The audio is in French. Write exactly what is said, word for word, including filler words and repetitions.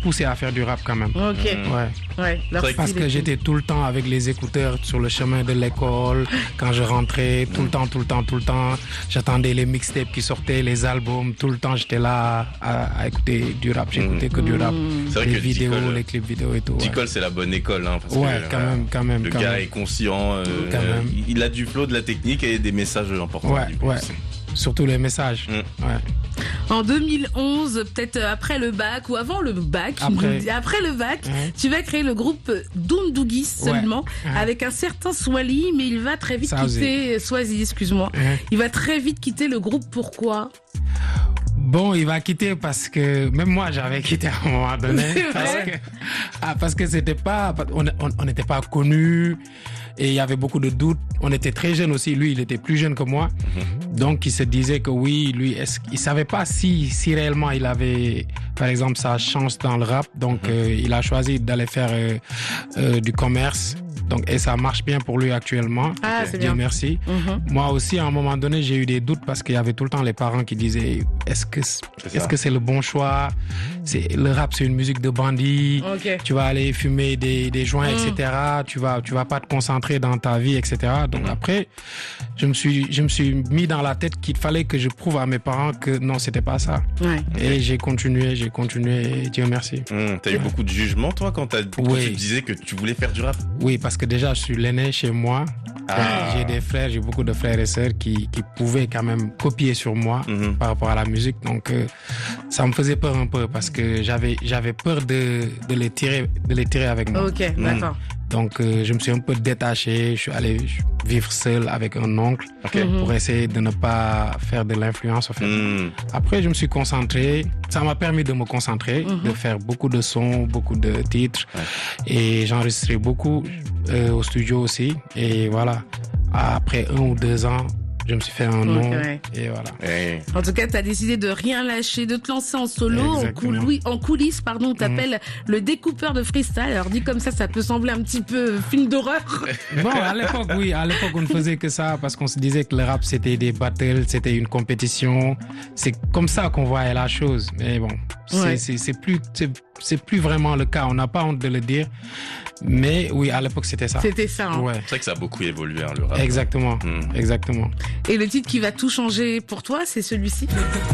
poussé à faire du rap quand même. Ok. Ouais. Ouais, leur Parce style que et j'étais tout le temps avec les écouteurs sur le chemin de l'école, quand je rentrais, tout le temps, tout le temps, tout le temps. J'attendais les mixtapes qui sortaient, les albums, tout le temps j'étais là à, à écouter du rap. J'écoutais que du rap. C'est vrai les que vidéos, Ticol, les clips vidéo et tout. Ouais, Ticol, c'est la bonne école, hein, parce ouais que, quand euh, même, quand même. le quand gars même. est conscient, euh, Quand euh, même. il a du flow, de la technique et des messages importants. Ouais, du coup. ouais. Surtout les messages. Mm. Ouais. En deux mille onze, peut-être après le bac ou avant le bac, Après. nous- après le bac, Ouais. tu vas créer le groupe Doondougis seulement, Ouais. Ouais. avec un certain Swally, mais il va très vite Swazi. quitter, Swazi, excuse-moi. Ouais. Il va très vite quitter le groupe, pourquoi? Bon, il va quitter parce que même moi j'avais quitté à un moment donné C'est parce vrai? que ah, parce que c'était pas on on on n'était pas connus et il y avait beaucoup de doutes. On était très jeunes aussi. Lui, il était plus jeune que moi, donc il se disait que oui, lui, est-ce il savait pas si si réellement il avait par exemple sa chance dans le rap. Donc euh, il a choisi d'aller faire euh, euh, du commerce. Donc et ça marche bien pour lui actuellement. Ah, c'est Dieu bien. merci. Mhm. Moi aussi, à un moment donné, j'ai eu des doutes parce qu'il y avait tout le temps les parents qui disaient est-ce que c'est, C'est est-ce ça. que c'est le bon choix? C'est le rap, c'est une musique de bandit. Ok. Tu vas aller fumer des des joints, Mm. et cetera. Tu vas tu vas pas te concentrer dans ta vie, et cetera. Donc Mm. après, je me suis je me suis mis dans la tête qu'il fallait que je prouve à mes parents que non, c'était pas ça. Ouais. Et j'ai continué, j'ai continué. Et Dieu merci. Hum, t'as eu beaucoup de jugement, toi, quand, t'as, quand Oui. tu disais que tu voulais faire du rap? Oui, parce que déjà, je suis l'aîné chez moi. Ah. J'ai des frères, j'ai beaucoup de frères et sœurs qui, qui pouvaient quand même copier sur moi Mhm. par rapport à la musique. Donc, euh, ça me faisait peur un peu parce que j'avais, j'avais peur de, de les tirer, de les tirer avec moi. Ok, d'accord. Donc, euh, je me suis un peu détaché. Je suis allé vivre seul avec un oncle Ok. Mhm. pour essayer de ne pas faire de l'influence, en fait. Hum. Après, je me suis concentré. Ça m'a permis de me concentrer, Mhm. de faire beaucoup de sons, beaucoup de titres. Ouais. Et j'enregistrais beaucoup euh, au studio aussi. Et voilà. Après un ou deux ans, je me suis fait un nom. ouais. Et voilà. Hey. En tout cas, t'as décidé de rien lâcher, de te lancer en solo, en, Exactement. couli- en coulisses, pardon, t'appelles le découpeur de freestyle. Alors dit comme ça, ça peut sembler un petit peu film d'horreur. Bon, à l'époque, oui. À l'époque, on ne faisait que ça parce qu'on se disait que le rap, c'était des battles, c'était une compétition. C'est comme ça qu'on voyait la chose. Mais bon, c'est, Ouais. c'est, c'est plus, c'est, c'est plus vraiment le cas. On n'a pas honte de le dire. Mais oui, à l'époque, c'était ça. C'était ça. Hein. Ouais. C'est vrai que ça a beaucoup évolué, hein, le rap. Exactement. Hmm. Exactement. Et le titre qui va tout changer pour toi, c'est celui-ci.